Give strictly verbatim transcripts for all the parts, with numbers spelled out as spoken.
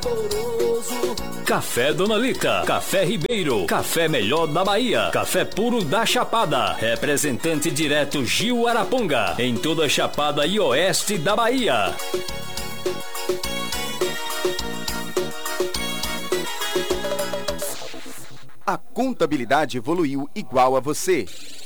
Café Dona Lita, Café Ribeiro, Café Melhor da Bahia, Café Puro da Chapada, representante direto Gil Araponga, em toda a Chapada e Oeste da Bahia. A contabilidade evoluiu igual a você.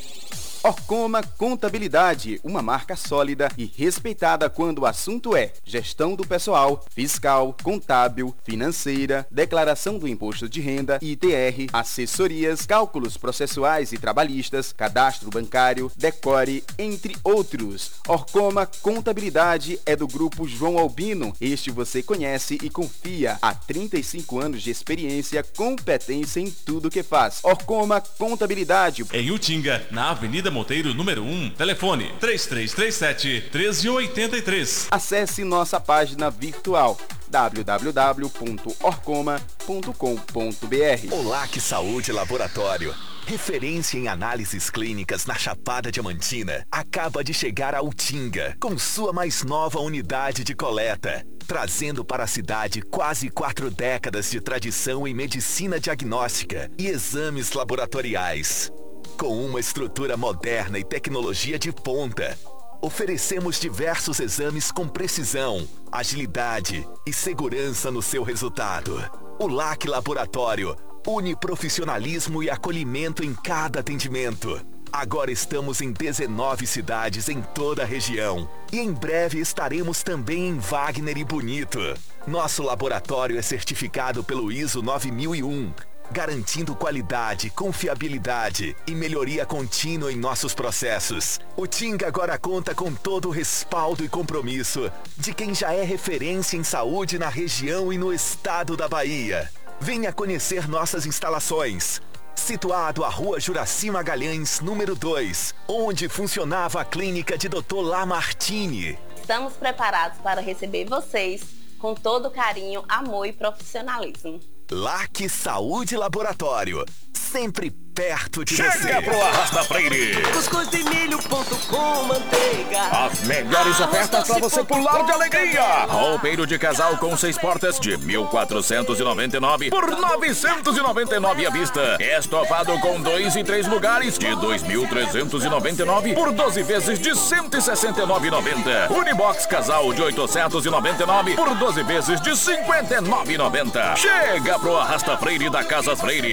Orcoma Contabilidade, uma marca sólida e respeitada quando o assunto é gestão do pessoal, fiscal, contábil, financeira, declaração do imposto de renda, I T R, assessorias, cálculos processuais e trabalhistas, cadastro bancário, decore, entre outros. Orcoma Contabilidade é do grupo João Albino. Este você conhece e confia. Há trinta e cinco anos de experiência, competência em tudo que faz. Orcoma Contabilidade. Em Utinga, na Avenida Monteiro, número um, telefone três três três sete, um três oito três. Acesse nossa página virtual w w w ponto orcoma ponto com ponto b r. Olá, que Saúde Laboratório. Referência em análises clínicas na Chapada Diamantina, acaba de chegar a Utinga, com sua mais nova unidade de coleta, trazendo para a cidade quase quatro décadas de tradição em medicina diagnóstica e exames laboratoriais. Com uma estrutura moderna e tecnologia de ponta, oferecemos diversos exames com precisão, agilidade e segurança no seu resultado. O L A C Laboratório une profissionalismo e acolhimento em cada atendimento. Agora estamos em dezenove cidades em toda a região e em breve estaremos também em Wagner e Bonito. Nosso laboratório é certificado pelo I S O nove mil e um, garantindo qualidade, confiabilidade e melhoria contínua em nossos processos. O Tinga agora conta com todo o respaldo e compromisso de quem já é referência em saúde na região e no estado da Bahia. Venha conhecer nossas instalações. Situado à Rua Juraci Magalhães, número dois, onde funcionava a clínica de doutor Lamartine. Estamos preparados para receber vocês com todo carinho, amor e profissionalismo. L A C Saúde Laboratório, sempre perto de Chega você. Chega pro Arrasta Freire. Cuscuz de milho ponto com, manteiga. As melhores ah, ofertas pra você pular de alegria. Roupeiro de casal com seis portas de mil quatrocentos e noventa e nove por novecentos e noventa e nove à vista. Estofado com dois e três lugares de dois mil trezentos e noventa e nove por doze vezes de cento e sessenta e nove reais e noventa centavos. Unibox casal de oitocentos e noventa e nove por doze vezes de cinquenta e nove reais e noventa centavos. Chega pro Arrasta Freire da Casas Freire.